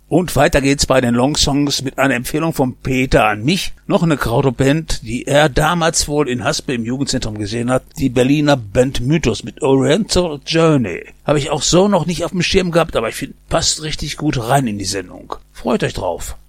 Und weiter geht's bei den Longsongs mit einer Empfehlung von Peter an mich. Noch eine Krautoband, die er damals wohl in Haspe im Jugendzentrum gesehen hat. Die Berliner Band Mythos mit Oriental Journey. Habe ich auch so noch nicht auf dem Schirm gehabt, aber ich finde, passt richtig gut rein in die Sendung. Freut euch drauf.